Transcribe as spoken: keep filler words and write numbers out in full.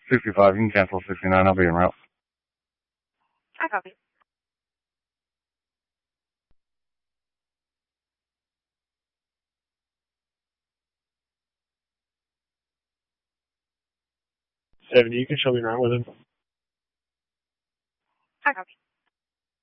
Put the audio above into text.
sixty-five, you can cancel sixty-nine, I'll be en route. I copy. seventy, you can show me around with him. I copy.